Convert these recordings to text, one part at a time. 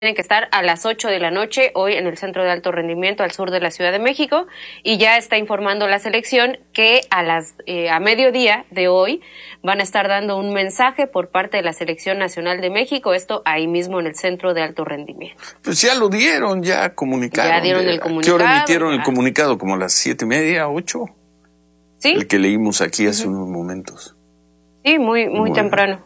tienen que estar a las 8 de la noche hoy en el Centro de Alto Rendimiento al sur de la Ciudad de México, y ya está informando la selección que a mediodía de hoy van a estar dando un mensaje por parte de la Selección Nacional de México, esto ahí mismo en el Centro de Alto Rendimiento. Pues ya lo dieron, ya comunicaron. Ya dieron el comunicado. ¿Qué hora emitieron el comunicado? ¿Como a las 7:30, 8? Sí. El que leímos aquí hace unos momentos. Sí, muy temprano.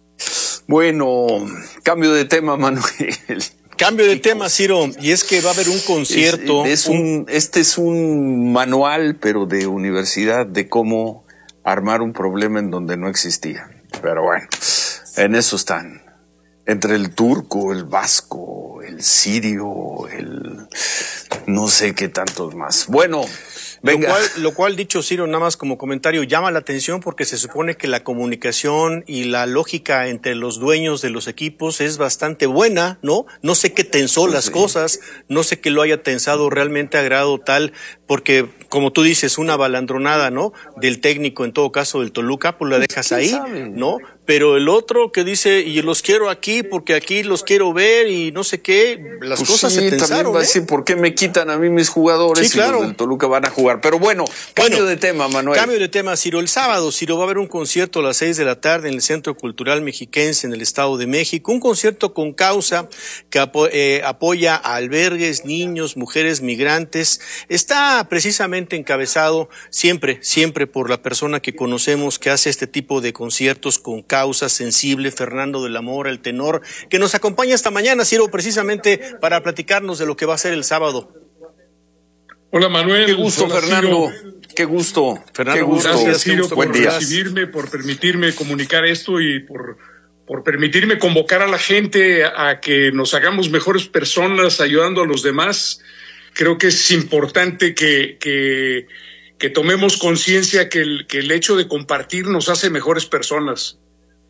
Bueno, cambio de tema, Manuel. Cambio de tema, Ciro, y es que va a haber un concierto. Este es un manual, pero de universidad, de cómo armar un problema en donde no existía. Pero bueno, en eso están. Entre el turco, el vasco, el sirio, el no sé qué tantos más. Bueno, venga. Lo cual, dicho Ciro, nada más como comentario, llama la atención porque se supone que la comunicación y la lógica entre los dueños de los equipos es bastante buena, ¿no? No sé qué tensó las cosas, no sé qué lo haya tensado realmente a grado tal, porque como tú dices, una balandronada, ¿no? Del técnico, en todo caso del Toluca, pues la dejas ahí, ¿no? Pero el otro que dice, y los quiero aquí porque aquí los quiero ver y no sé qué, las cosas se tensaron. También va a decir, ¿por qué me quitan a mí mis jugadores? Sí, claro. Y los del Toluca van a jugar? Pero bueno, cambio de tema, Manuel. Cambio de tema, Ciro. El sábado, Ciro, va a haber un concierto a las 6 de la tarde en el Centro Cultural Mexiquense en el Estado de México. Un concierto con causa que apoya a albergues, niños, mujeres migrantes. Está precisamente encabezado siempre por la persona que conocemos que hace este tipo de conciertos con causa sensible, Fernando de la Mora, el tenor, que nos acompaña esta mañana, Ciro, precisamente para platicarnos de lo que va a ser el sábado. Hola Manuel. Qué gusto, hola, Fernando. Ciro. Qué gusto. Fernando, qué gusto. Gracias, Ciro, Buen por día. recibirme, por permitirme comunicar esto y por permitirme convocar a la gente a que nos hagamos mejores personas ayudando a los demás. Creo que es importante que tomemos conciencia que el hecho de compartir nos hace mejores personas.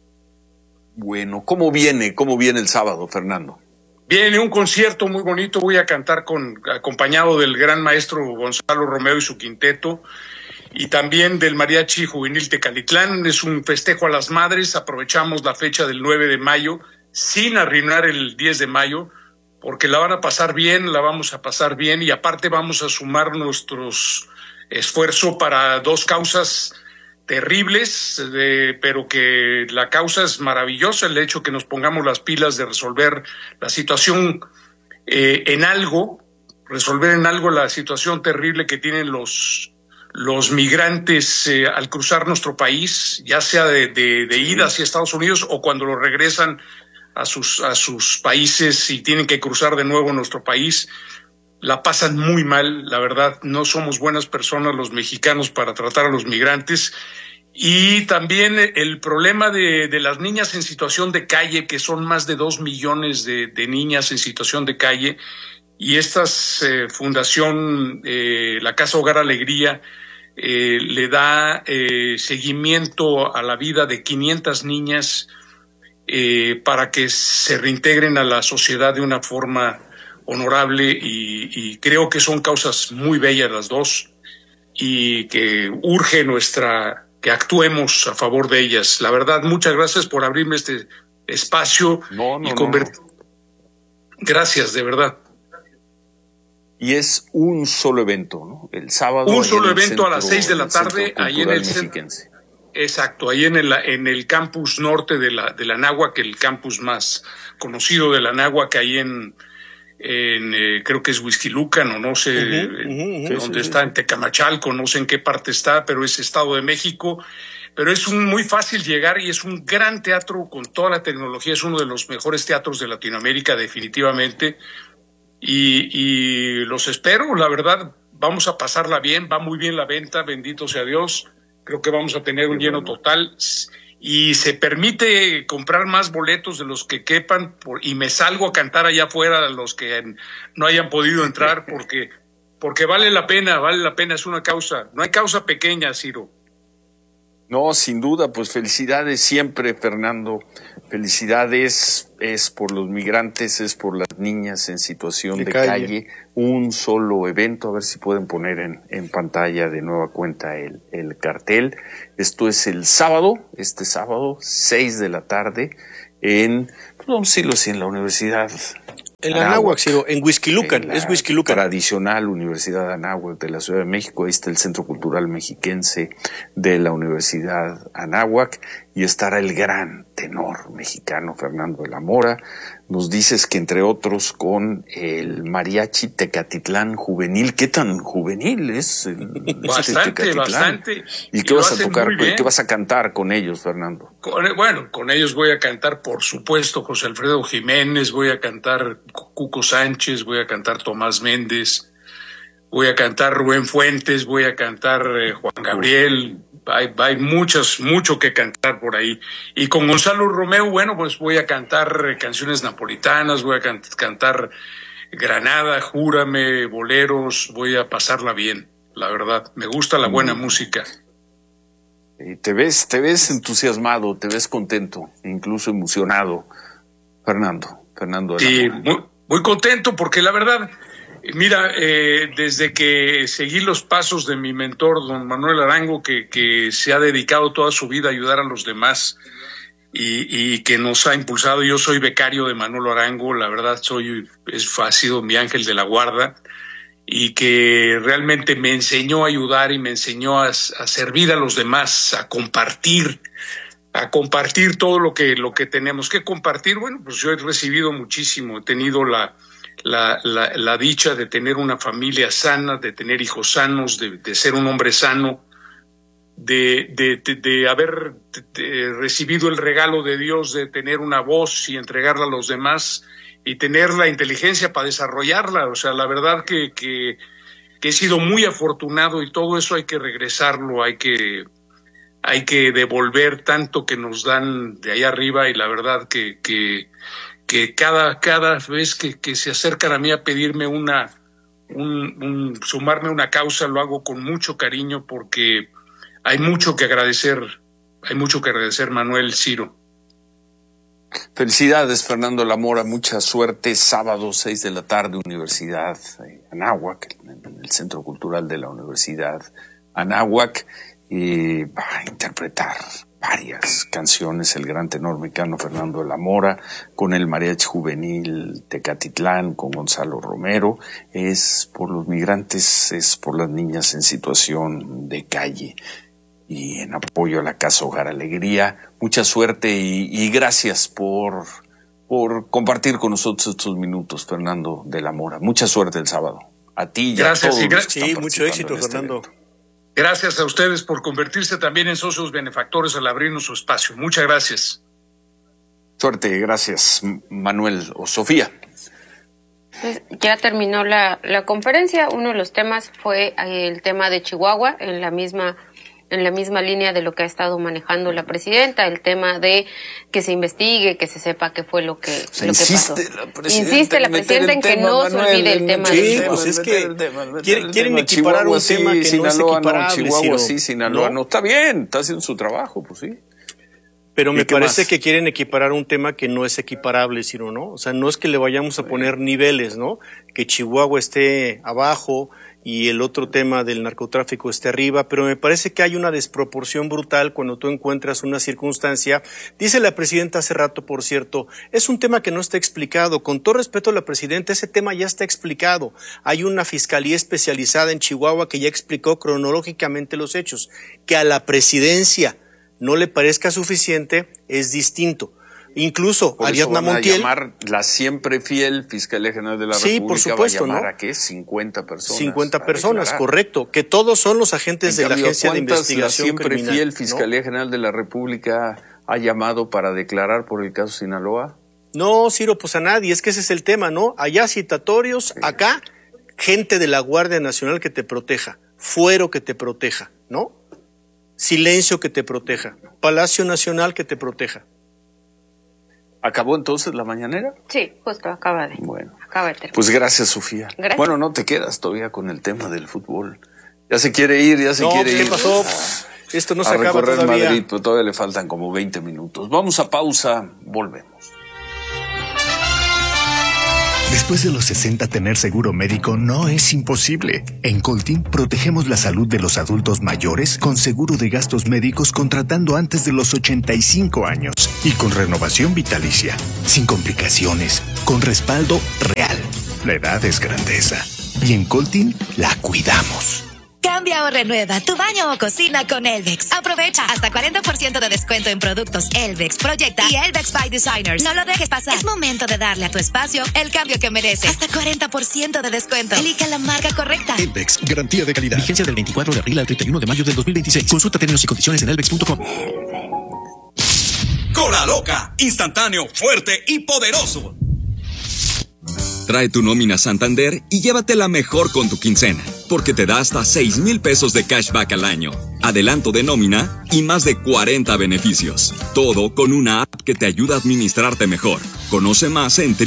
Bueno, ¿cómo viene el sábado, Fernando? Viene un concierto muy bonito, voy a cantar acompañado del gran maestro Gonzalo Romeo y su quinteto, y también del Mariachi Juvenil Tecalitlán. Es un festejo a las madres, aprovechamos la fecha del 9 de mayo, sin arruinar el 10 de mayo, porque la vamos a pasar bien, y aparte vamos a sumar nuestros esfuerzos para dos causas terribles, pero que la causa es maravillosa, el hecho que nos pongamos las pilas de resolver la situación resolver en algo la situación terrible que tienen los migrantes al cruzar nuestro país, ya sea de ida hacia Estados Unidos o cuando lo regresan a sus países y tienen que cruzar de nuevo nuestro país. La pasan muy mal, la verdad, no somos buenas personas los mexicanos para tratar a los migrantes. Y también el problema de las niñas en situación de calle, que son más de 2 millones de niñas en situación de calle, y esta fundación, la Casa Hogar Alegría, le da seguimiento a la vida de 500 niñas para que se reintegren a la sociedad de una forma honorable, y creo que son causas muy bellas las dos y que urge que actuemos a favor de ellas. La verdad, muchas gracias por abrirme este espacio. Gracias, de verdad. Y es un solo evento, ¿no? El sábado. Un solo evento a las 6 de la tarde, ahí en el centro. Exacto, ahí en el campus norte de la Anáhuac, el campus más conocido de la Anáhuac, ahí creo que es Huixquilucan, o no sé dónde está, en Tecamachalco, no sé en qué parte está, pero es Estado de México. Pero es muy fácil llegar, y es un gran teatro con toda la tecnología, es uno de los mejores teatros de Latinoamérica, definitivamente. Y los espero, la verdad, vamos a pasarla bien, va muy bien la venta, bendito sea Dios. Creo que vamos a tener un lleno total, y se permite comprar más boletos de los que quepan, y me salgo a cantar allá afuera a los que no hayan podido entrar, porque vale la pena, es una causa, no hay causa pequeña, Ciro. No, sin duda, pues felicidades siempre, Fernando. Felicidades, es por los migrantes, es por las niñas en situación de calle. Un solo evento, a ver si pueden poner en pantalla de nueva cuenta el cartel. Esto es el sábado, este sábado, 6 de la tarde, vamos a decirlo así, en la Universidad En la Anáhuac, Ciro, en Huixquilucan, es Huixquilucan. Tradicional Universidad Anáhuac de la Ciudad de México. Ahí está el Centro Cultural Mexiquense de la Universidad Anáhuac y estará el gran tenor mexicano Fernando de la Mora. Nos dices que entre otros con el Mariachi Tecatitlán Juvenil. ¿Qué tan juvenil es Bastante. ¿Y qué vas a tocar? ¿Qué vas a cantar con ellos, Fernando? Con ellos voy a cantar, por supuesto, José Alfredo Jiménez, voy a cantar Cuco Sánchez, voy a cantar Tomás Méndez, voy a cantar Rubén Fuentes, voy a cantar Juan Gabriel. Hay mucho que cantar por ahí. Y con Gonzalo Romeo, bueno, pues voy a cantar canciones napolitanas, voy a cantar Granada, Júrame, boleros, voy a pasarla bien, la verdad. Me gusta la buena música. Te ves entusiasmado, te ves contento, incluso emocionado, Fernando. Sí, muy contento porque la verdad, mira, desde que seguí los pasos de mi mentor, don Manuel Arango, que se ha dedicado toda su vida a ayudar a los demás y que nos ha impulsado. Yo soy becario de Manuel Arango, la verdad ha sido mi ángel de la guarda y que realmente me enseñó a ayudar y me enseñó a servir a los demás, a compartir todo lo que tenemos que compartir. Bueno, pues yo he recibido muchísimo, he tenido la dicha de tener una familia sana, de tener hijos sanos, de ser un hombre sano, de haber recibido el regalo de Dios de tener una voz y entregarla a los demás y tener la inteligencia para desarrollarla. O sea, la verdad que he sido muy afortunado y todo eso hay que regresarlo, hay que devolver tanto que nos dan de ahí arriba y la verdad que cada vez que se acercan a mí a pedirme sumarme una causa, lo hago con mucho cariño porque hay mucho que agradecer, Manuel, Ciro. Felicidades, Fernando de la Mora, mucha suerte. Sábado, 6 de la tarde, Universidad Anáhuac, en el Centro Cultural de la Universidad Anáhuac, y va a interpretar varias canciones el gran tenor mexicano Fernando de la Mora, con el Mariachi Juvenil Tecatitlán, con Gonzalo Romero. Es por los migrantes, es por las niñas en situación de calle y en apoyo a la Casa Hogar Alegría. Mucha suerte y gracias por compartir con nosotros estos minutos, Fernando de la Mora. Mucha suerte el sábado. A ti y a todos los que están mucho éxito, en este Fernando. evento. Gracias a ustedes por convertirse también en socios benefactores al abrirnos su espacio. Muchas gracias. Suerte, gracias, Manuel o Sofía. Pues ya terminó la conferencia. Uno de los temas fue el tema de Chihuahua, en la misma línea de lo que ha estado manejando la presidenta, el tema de que se investigue, que se sepa qué fue lo que pasó. Insiste la presidenta en que no se olvide el tema de Chihuahua. Pues es que quieren equiparar un tema que no es equiparable. Chihuahua sí, Sinaloa no. Está bien, está haciendo su trabajo, pues sí. Pero me parece que quieren equiparar un tema que no es equiparable, Ciro, ¿no? O sea, no es que le vayamos a poner niveles, ¿no? Que Chihuahua esté abajo y el otro tema del narcotráfico esté arriba, pero me parece que hay una desproporción brutal cuando tú encuentras una circunstancia. Dice la presidenta hace rato, por cierto, es un tema que no está explicado. Con todo respeto a la presidenta, ese tema ya está explicado. Hay una fiscalía especializada en Chihuahua que ya explicó cronológicamente los hechos. Que a la presidencia no le parezca suficiente es distinto. Incluso Ariadna Montiel. Llamar la siempre fiel Fiscalía General de la República. Sí, por supuesto, va a llamar, ¿no? ¿A qué? 50 personas. 50 personas, correcto. Que todos son los agentes de la Agencia de Investigación la siempre Criminal, fiel Fiscalía General de la República ha llamado para declarar por el caso Sinaloa? No, Ciro, pues a nadie. Es que ese es el tema, ¿no? Allá citatorios, acá gente de la Guardia Nacional que te proteja, fuero que te proteja, ¿no? Silencio que te proteja, Palacio Nacional que te proteja. ¿Acabó entonces la mañanera? Sí, justo, acaba de terminar. Pues gracias, Sofía. Gracias. Bueno, no te quedas todavía con el tema del fútbol. Ya se quiere ir, ¿Qué pasó? Esto no se acaba recorrer todavía. Madrid, pero todavía le faltan como 20 minutos. Vamos a pausa, volvemos. Después de los 60, tener seguro médico no es imposible. En Coltin protegemos la salud de los adultos mayores con seguro de gastos médicos contratando antes de los 85 años y con renovación vitalicia, sin complicaciones, con respaldo real. La edad es grandeza y en Coltin la cuidamos. Cambia o renueva tu baño o cocina con Elvex. Aprovecha hasta 40% de descuento en productos Elvex, Proyecta y Elvex by Designers. No lo dejes pasar. Es momento de darle a tu espacio el cambio que merece. Hasta 40% de descuento. Elige la marca correcta. Elvex, garantía de calidad. Vigencia del 24 de abril al 31 de mayo del 2026. Consulta términos y condiciones en elvex.com. Cola Loca, instantáneo, fuerte y poderoso. Trae tu nómina Santander y llévatela mejor con tu quincena, porque te da hasta 6,000 pesos de cashback al año, adelanto de nómina y más de 40 beneficios. Todo con una app que te ayuda a administrarte mejor. Conoce más en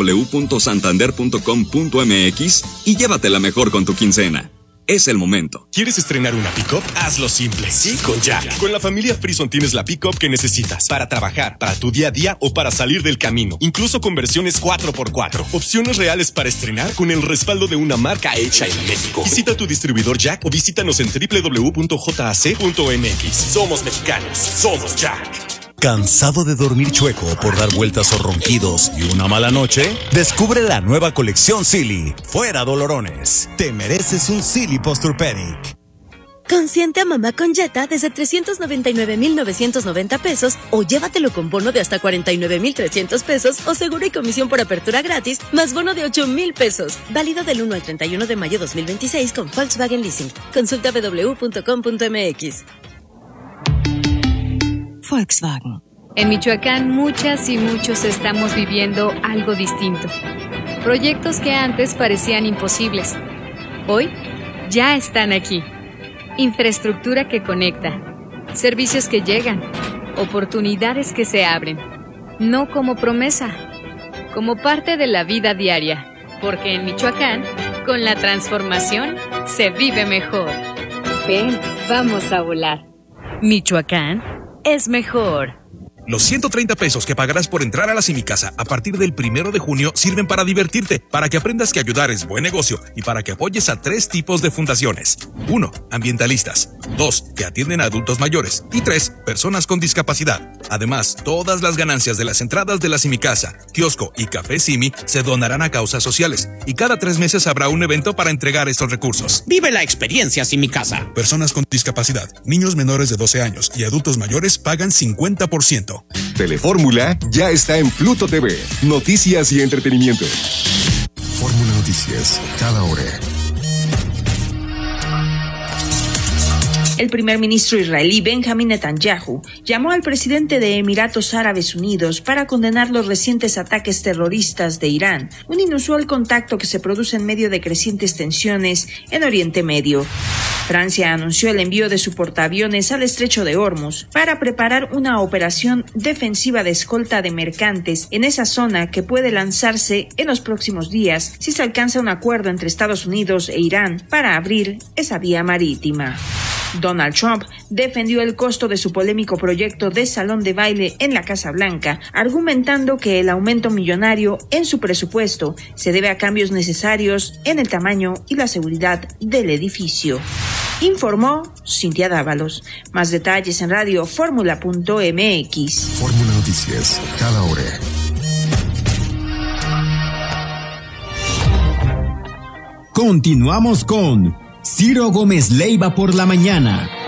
www.santander.com.mx y llévatela mejor con tu quincena. Es el momento. ¿Quieres estrenar una pick-up? Hazlo simple. Sí, con Jack. Con la familia Frison tienes la pick-up que necesitas para trabajar, para tu día a día o para salir del camino. Incluso con versiones 4x4. Opciones reales para estrenar con el respaldo de una marca hecha en México. Visita tu distribuidor Jack o visítanos en www.jac.mx. Somos mexicanos. Somos Jack. ¿Cansado de dormir chueco por dar vueltas o ronquidos y una mala noche? Descubre la nueva colección Silly. Fuera dolorones. Te mereces un Silly Posturepedic. Consiente a mamá con Jetta desde 399,990 pesos o llévatelo con bono de hasta 49,300 pesos o seguro y comisión por apertura gratis más bono de 8,000 pesos. Válido del 1 al 31 de mayo 2026 con Volkswagen Leasing. Consulta www.com.mx. Volkswagen. En Michoacán, muchas y muchos estamos viviendo algo distinto. Proyectos que antes parecían imposibles, hoy ya están aquí. Infraestructura que conecta, servicios que llegan, oportunidades que se abren. No como promesa, como parte de la vida diaria. Porque en Michoacán, con la transformación, se vive mejor. Ven, vamos a volar. Michoacán es mejor. Los 130 pesos que pagarás por entrar a la Simicasa a partir del 1 de junio sirven para divertirte, para que aprendas que ayudar es buen negocio y para que apoyes a 3 tipos de fundaciones. 1. Ambientalistas. 2. Que atienden a adultos mayores. Y 3. Personas con discapacidad. Además, todas las ganancias de las entradas de la Simicasa, kiosco y café Simi se donarán a causas sociales. Y cada 3 meses habrá un evento para entregar estos recursos. Vive la experiencia Simicasa. Personas con discapacidad, niños menores de 12 años y adultos mayores pagan 50%. Telefórmula ya está en Pluto TV. Noticias y entretenimiento. Fórmula Noticias, cada hora. El primer ministro israelí Benjamin Netanyahu llamó al presidente de Emiratos Árabes Unidos para condenar los recientes ataques terroristas de Irán, un inusual contacto que se produce en medio de crecientes tensiones en Oriente Medio. Francia anunció el envío de su portaaviones al estrecho de Hormuz para preparar una operación defensiva de escolta de mercantes en esa zona que puede lanzarse en los próximos días si se alcanza un acuerdo entre Estados Unidos e Irán para abrir esa vía marítima. Donald Trump defendió el costo de su polémico proyecto de salón de baile en la Casa Blanca, argumentando que el aumento millonario en su presupuesto se debe a cambios necesarios en el tamaño y la seguridad del edificio. Informó Cintia Dávalos. Más detalles en radioformula.mx. Fórmula Noticias, cada hora. Continuamos con Ciro Gómez Leiva por la mañana.